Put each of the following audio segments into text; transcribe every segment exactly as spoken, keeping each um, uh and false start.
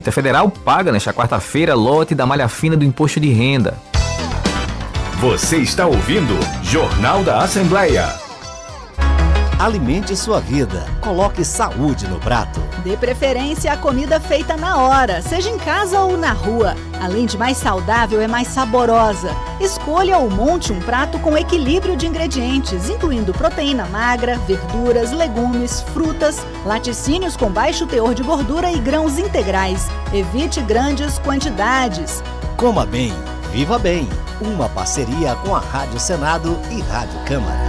A Federal paga nesta quarta-feira lote da malha fina do imposto de renda. Você está ouvindo Jornal da Assembleia. Alimente sua vida. Coloque saúde no prato. Dê preferência à comida feita na hora, seja em casa ou na rua. Além de mais saudável, é mais saborosa. Escolha ou monte um prato com equilíbrio de ingredientes, incluindo proteína magra, verduras, legumes, frutas, laticínios com baixo teor de gordura e grãos integrais. Evite grandes quantidades. Coma bem, viva bem. Uma parceria com a Rádio Senado e Rádio Câmara.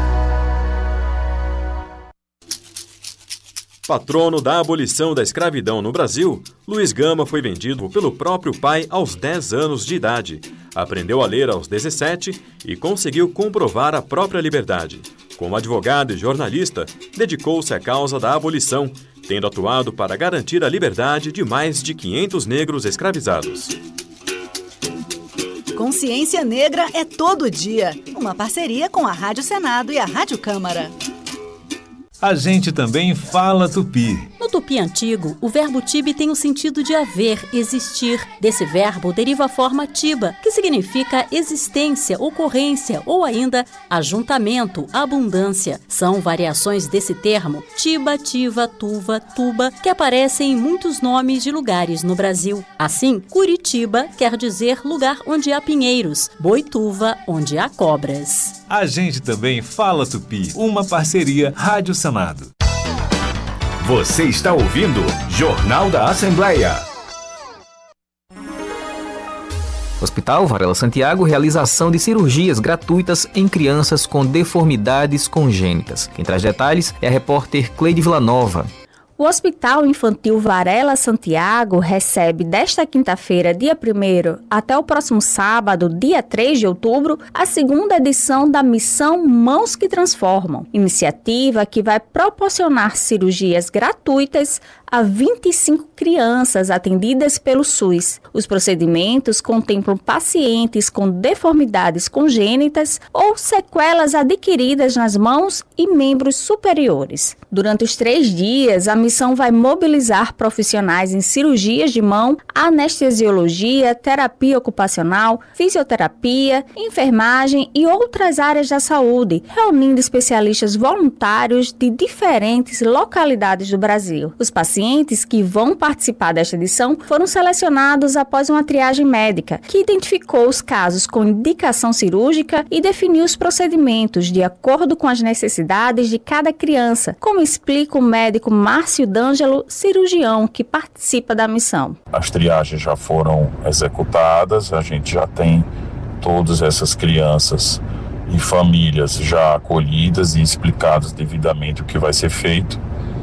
Patrono da abolição da escravidão no Brasil, Luiz Gama foi vendido pelo próprio pai aos dez anos de idade. Aprendeu a ler aos dezessete e conseguiu comprovar a própria liberdade. Como advogado e jornalista, dedicou-se à causa da abolição, tendo atuado para garantir a liberdade de mais de quinhentos negros escravizados. Consciência Negra é todo dia. Uma parceria com a Rádio Senado e a Rádio Câmara. A gente também fala tupi. No tupi antigo, o verbo tibi tem o sentido de haver, existir. Desse verbo deriva a forma tiba, que significa existência, ocorrência ou ainda ajuntamento, abundância. São variações desse termo, tiba, tiva, tuva, tuba, que aparecem em muitos nomes de lugares no Brasil. Assim, Curitiba quer dizer lugar onde há pinheiros, Boituva, onde há cobras. A gente também fala tupi, uma parceria Rádio Senado. Você está ouvindo Jornal da Assembleia. O Hospital Varela Santiago realiza ação de cirurgias gratuitas em crianças com deformidades congênitas. Quem traz detalhes é a repórter Cleide Villanova. O Hospital Infantil Varela Santiago recebe desta quinta-feira, dia primeiro, até o próximo sábado, dia três de outubro, a segunda edição da Missão Mãos que Transformam, iniciativa que vai proporcionar cirurgias gratuitas a vinte e cinco crianças atendidas pelo SUS. Os procedimentos contemplam pacientes com deformidades congênitas ou sequelas adquiridas nas mãos e membros superiores. Durante os três dias, a missão vai mobilizar profissionais em cirurgias de mão, anestesiologia, terapia ocupacional, fisioterapia, enfermagem e outras áreas da saúde, reunindo especialistas voluntários de diferentes localidades do Brasil. Os pacientes que vão participar desta edição foram selecionados após uma triagem médica, que identificou os casos com indicação cirúrgica e definiu os procedimentos de acordo com as necessidades de cada criança, como explica o médico Márcio D'Angelo, cirurgião que participa da missão. As triagens já foram executadas, a gente já tem todas essas crianças e famílias já acolhidas e explicadas devidamente o que vai ser feito.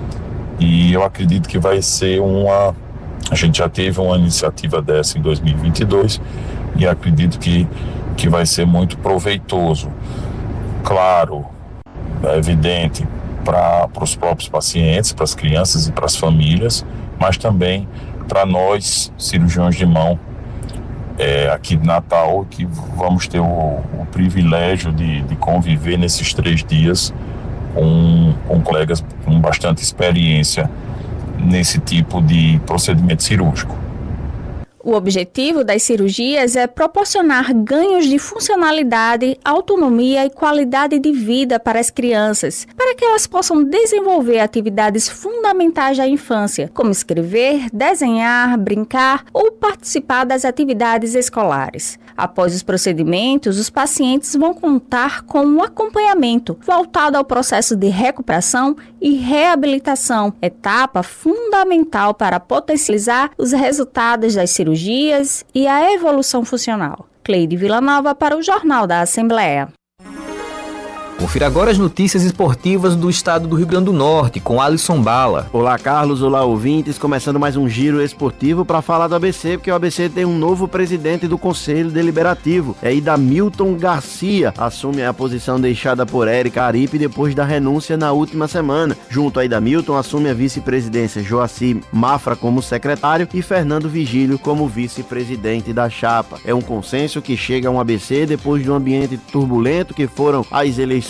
E eu acredito que vai ser uma... A gente já teve uma iniciativa dessa em dois mil e vinte e dois e acredito que, que vai ser muito proveitoso. Claro, é evidente para os próprios pacientes, para as crianças e para as famílias, mas também para nós, cirurgiões de mão, é, aqui de Natal, que vamos ter o, o privilégio de, de conviver nesses três dias Com, com colegas com bastante experiência nesse tipo de procedimento cirúrgico. O objetivo das cirurgias é proporcionar ganhos de funcionalidade, autonomia e qualidade de vida para as crianças, para que elas possam desenvolver atividades fundamentais da infância, como escrever, desenhar, brincar ou participar das atividades escolares. Após os procedimentos, os pacientes vão contar com um acompanhamento voltado ao processo de recuperação e reabilitação, etapa fundamental para potencializar os resultados das cirurgias e a evolução funcional. Cleide Villanova para o Jornal da Assembleia. Confira agora as notícias esportivas do estado do Rio Grande do Norte, com Alisson Bala. Olá, Carlos. Olá, ouvintes. Começando mais um giro esportivo para falar do A B C, porque o A B C tem um novo presidente do Conselho Deliberativo. É Idamilton Garcia. Assume a posição deixada por Érica Aripe depois da renúncia na última semana. Junto a Idamilton, assume a vice-presidência Joaci Mafra como secretário e Fernando Vigílio como vice-presidente da chapa. É um consenso que chega a um A B C depois de um ambiente turbulento que foram as eleições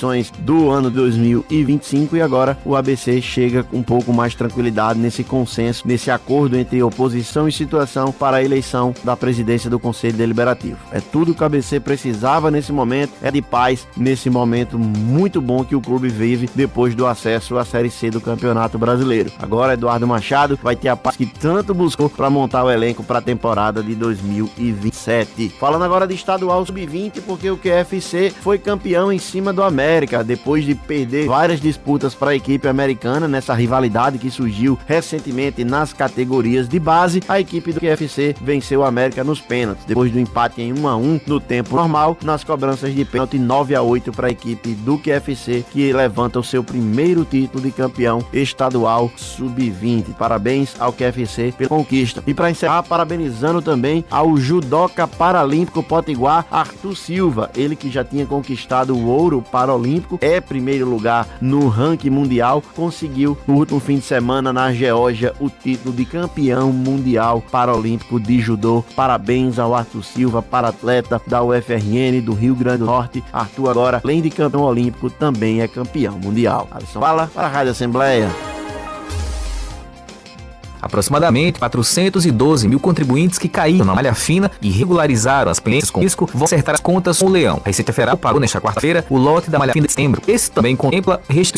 competições do ano dois mil e vinte e cinco e agora o A B C chega com um pouco mais de tranquilidade nesse consenso, nesse acordo entre oposição e situação para a eleição da presidência do Conselho Deliberativo. É tudo que o A B C precisava nesse momento, é de paz nesse momento muito bom que o clube vive depois do acesso à Série C do Campeonato Brasileiro. Agora Eduardo Machado vai ter a paz que tanto buscou para montar o elenco para a temporada de dois mil e vinte e sete. Falando agora de estadual sub vinte, porque o Q F C foi campeão em cima do América, depois de perder várias disputas para a equipe americana nessa rivalidade que surgiu recentemente nas categorias de base. A equipe do Q F C venceu o América nos pênaltis, depois do empate em um a um no tempo normal, nas cobranças de pênalti nove a oito para a equipe do Q F C, que levanta o seu primeiro título de campeão estadual sub vinte. Parabéns ao Q F C pela conquista. E para encerrar, parabenizando também ao judoca paralímpico potiguar Arthur Silva, ele que já tinha conquistado o ouro paralímpico, é primeiro lugar no ranking mundial, conseguiu no último fim de semana na Geórgia o título de campeão mundial paralímpico de judô. Parabéns ao Arthur Silva, para-atleta da U F R N do Rio Grande do Norte. Arthur agora, além de campeão olímpico, também é campeão mundial. Alisson fala para a Rádio Assembleia. Aproximadamente quatrocentos e doze mil contribuintes que caíram na malha fina e regularizaram as pendências com risco vão acertar as contas com o Leão. A Receita Federal pagou nesta quarta-feira o lote da malha fina de setembro. Esse também contempla restrições